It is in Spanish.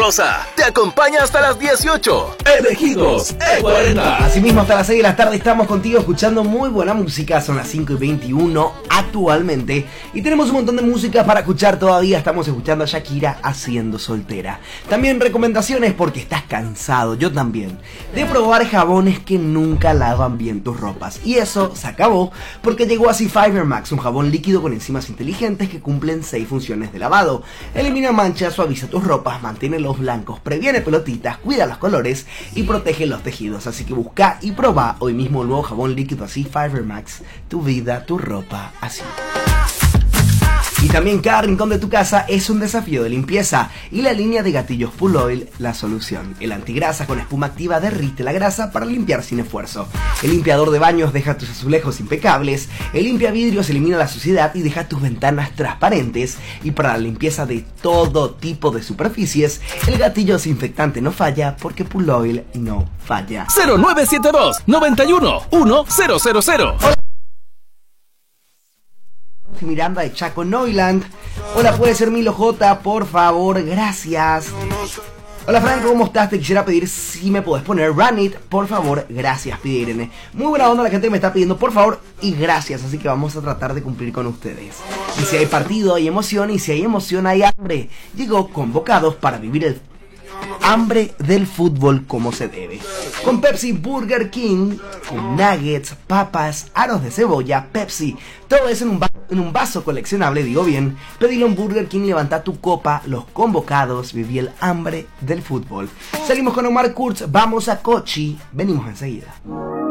Rosa te acompaña hasta las 18. Elegidos E40. Asimismo, hasta las 6 de la tarde estamos contigo escuchando muy buena música. Son las 5:21 actualmente. Y tenemos un montón de música para escuchar todavía. Estamos escuchando a Shakira haciendo Soltera. También recomendaciones porque estás cansado, yo también, de probar jabones que nunca lavan bien tus ropas. Y eso se acabó porque llegó así Fiber Max, un jabón líquido con enzimas inteligentes que cumplen 6 funciones de lavado. Elimina manchas, suaviza tus ropas, mantiene los blancos, previene pelotitas, cuida los colores y protege los tejidos. Así que busca y proba hoy mismo el nuevo jabón líquido así Fiber Max. Tu vida, tu ropa, así. Y también cada rincón de tu casa es un desafío de limpieza y la línea de gatillos Full Oil, la solución. El antigrasa con espuma activa derrite la grasa para limpiar sin esfuerzo. El limpiador de baños deja tus azulejos impecables. El limpiavidrios elimina la suciedad y deja tus ventanas transparentes. Y para la limpieza de todo tipo de superficies, el gatillo desinfectante no falla porque Full Oil no falla. 0972 91 1000. Miranda de Chaco Neuland. Hola, puede ser Milo J, por favor, gracias. Hola Franco, ¿cómo estás? Te quisiera pedir si me podés poner Run It, por favor, gracias, pide Irene. Muy buena onda la gente que me está pidiendo, por favor, y gracias, así que vamos a tratar de cumplir con ustedes. Y si hay partido, hay emoción, y si hay emoción, hay hambre. Llegó Convocados para vivir el hambre del fútbol como se debe. Con Pepsi Burger King, con nuggets, papas, aros de cebolla, Pepsi, todo eso en un vaso coleccionable, digo bien. Pedilo en Burger King, levanta tu copa, los Convocados, viví el hambre del fútbol. Salimos con Omar Kurz, vamos a Cochi, venimos enseguida.